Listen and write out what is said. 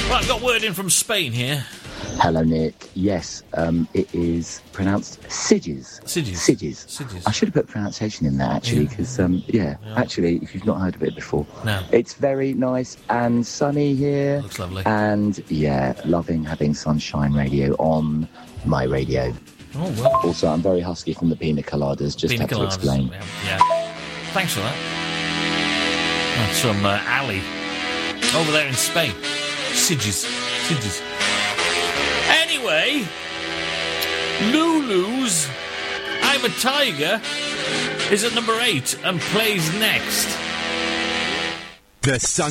Right, I've got word in from Spain here. Hello, Nick. Yes, it is pronounced Sidges. Sidges. I should have put pronunciation in there, actually, because, actually, if you've not heard of it before. No. It's very nice and sunny here. Looks lovely. And, loving having Sunshine Radio on my radio. Oh, well. Also, I'm very husky from the pina coladas, just have to explain. Yeah. Thanks for that. That's from Ali, over there in Spain. Sidges. Anyway, Lulu's I'm a Tiger is at number 8 and plays next. The Sun